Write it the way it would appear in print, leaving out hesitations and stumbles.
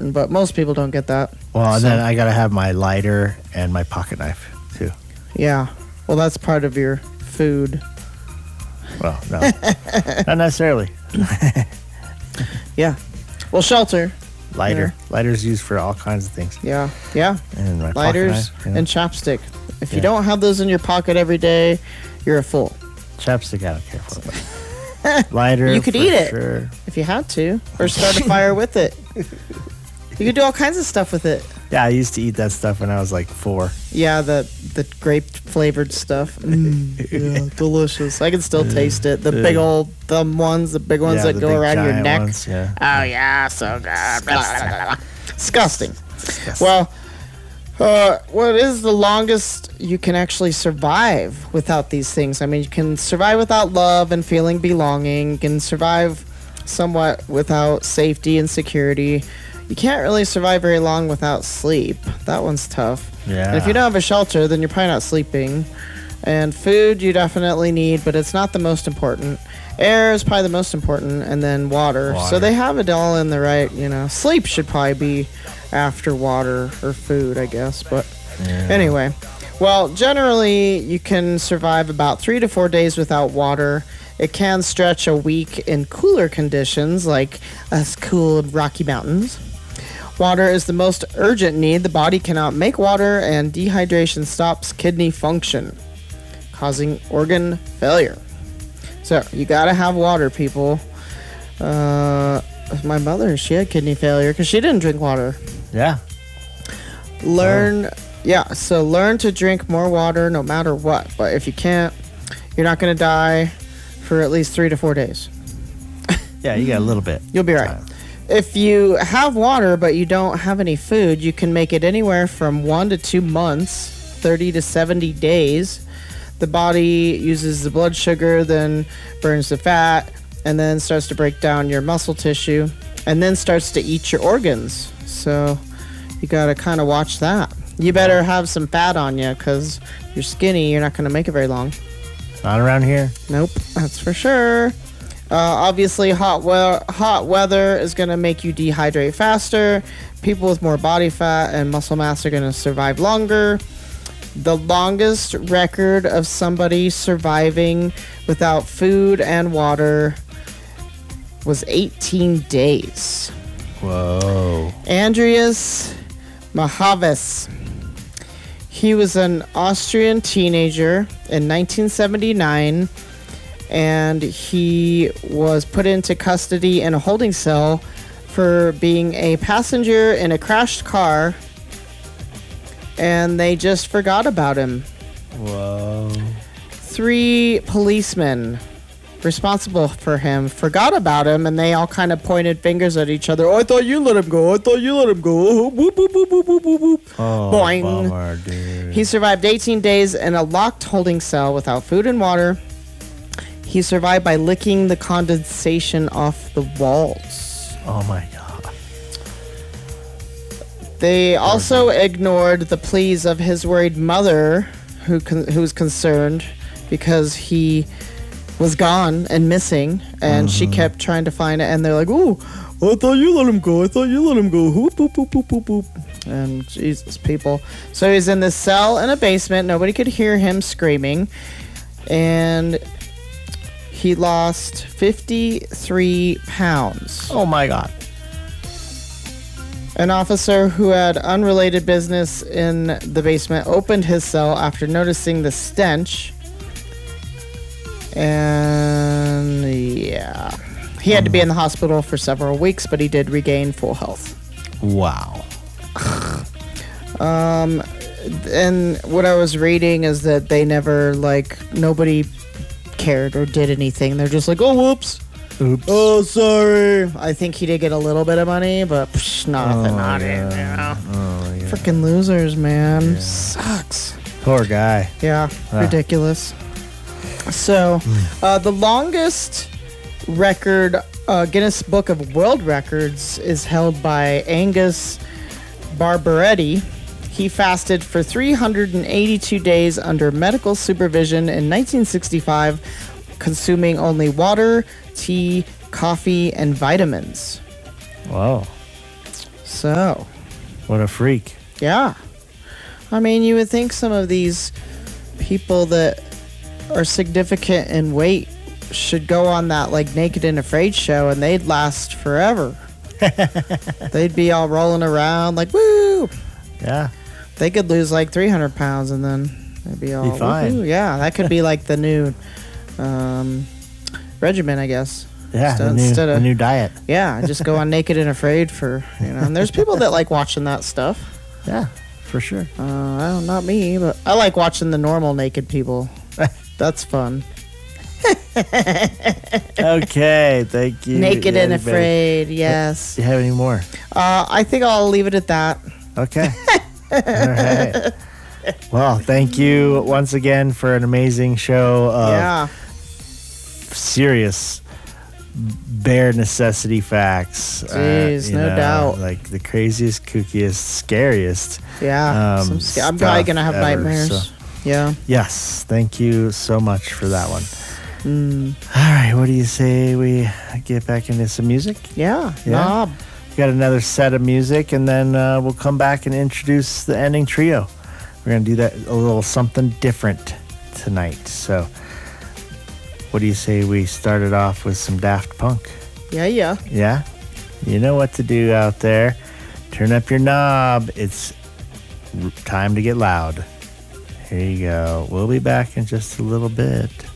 important, but most people don't get that. Well, and then I got to have my lighter and my pocket knife, too. Yeah. Well, that's part of your food. Well, no. Not necessarily. Yeah. Well, shelter. Lighter. Lighter's used for all kinds of things. Yeah. Yeah. And my Lighters pocket knife, and chapstick. If you don't have those in your pocket every day, you're a fool. Chapstick, I don't care for. Lighter, you could eat it sure. if you had to, or start a fire with it. You could do all kinds of stuff with it. Yeah, I used to eat that stuff when I was like 4. Yeah, the grape flavored stuff. Yeah, delicious. I can still taste it. The big old thumb ones, the big ones Yeah, that the go big around your giant neck. ones, yeah. Oh yeah, so good. Disgusting. Disgusting. Well, what is the longest you can actually survive without these things? I mean, you can survive without love and feeling belonging. You can survive somewhat without safety and security. You can't really survive very long without sleep. That one's tough. Yeah. And if you don't have a shelter, then you're probably not sleeping. And food you definitely need, but it's not the most important. Air is probably the most important, and then water. So they have it all in the right, Sleep should probably be after water or food, I guess. But anyway, well, generally you can survive about 3 to 4 days without water. It can stretch a week in cooler conditions, like us cool Rocky Mountains. Water is the most urgent need. The body cannot make water, and dehydration stops kidney function, causing organ failure. So you gotta have water, people. My mother, she had kidney failure because she didn't drink water. Yeah. Learn to drink more water no matter what. But if you can't, you're not gonna die for at least 3 to 4 days. Yeah, you got a little bit. You'll be right. If you have water but you don't have any food, you can make it anywhere from 1 to 2 months, 30 to 70 days. The body uses the blood sugar, then burns the fat, and then starts to break down your muscle tissue, and then starts to eat your organs. So you got to kind of watch that. You better have some fat on you, because you're skinny, you're not going to make it very long. Not around here. Nope, that's for sure. Obviously, hot weather is going to make you dehydrate faster. People with more body fat and muscle mass are going to survive longer. The longest record of somebody surviving without food and water was 18 days. Whoa. Andreas Mahavis. He was an Austrian teenager in 1979, and he was put into custody in a holding cell for being a passenger in a crashed car, and they just forgot about him. Whoa. 3 policemen responsible for him forgot about him, and they all kind of pointed fingers at each other. Oh, I thought you let him go. I thought you let him go. Whoop, whoop, whoop, whoop, whoop, whoop. Oh, boing. bummer, dude. He survived 18 days in a locked holding cell without food and water. He survived by licking the condensation off the walls. Oh, my God. They also ignored the pleas of his worried mother, who was concerned because he was gone and missing, and she kept trying to find it, and they're like, "Oh, I thought you let him go. I thought you let him go." Whoop, whoop, whoop, whoop, whoop, whoop. And Jesus, people. So he's in this cell in a basement. Nobody could hear him screaming, and he lost 53 pounds. Oh, my God. An officer who had unrelated business in the basement opened his cell after noticing the stench. And yeah, he had to be in the hospital for several weeks, but he did regain full health. Wow. And what I was reading is that they never, nobody cared or did anything. They're just like, oh, whoops. Oops. Oh, sorry. I think he did get a little bit of money, but nothing on it. Oh, yeah. Freaking losers, man. Sucks. Poor guy. Yeah, ridiculous. So, the longest record, Guinness Book of World Records, is held by Angus Barbaretti. He fasted for 382 days under medical supervision in 1965, consuming only water, tea, coffee, and vitamins. Wow. So, What a freak. yeah. I mean, you would think some of these people that are significant in weight should go on that like Naked and Afraid show and they'd last forever. They'd be all rolling around like, woo! Yeah. They could lose like 300 pounds and then they'd be all fine. woo-hoo. Yeah, that could be like the new regimen, I guess. Yeah, Instead the of new diet. Yeah, just go on Naked and Afraid for, and there's people that like watching that stuff. Yeah, for sure. Not me, but I like watching the normal naked people. That's fun. Okay, thank you. Naked and everybody. Afraid, yes. Do you have any more? I think I'll leave it at that. Okay. All right. Well, thank you once again for an amazing show of Yeah. serious bare necessity facts. Jeez, no doubt. Like the craziest, kookiest, scariest. Yeah. I'm stuff probably going to have ever, nightmares. so- Yeah. Yes, thank you so much for that one. Mm. All right, what do you say we get back into some music? Yeah. Yeah. Knob. Got another set of music, and then we'll come back and introduce the ending trio. We're going to do that a little something different tonight. So, what do you say we started off with some Daft Punk? Yeah, yeah. Yeah? You know what to do out there. Turn up your knob. It's time to get loud. Here you go. We'll be back in just a little bit.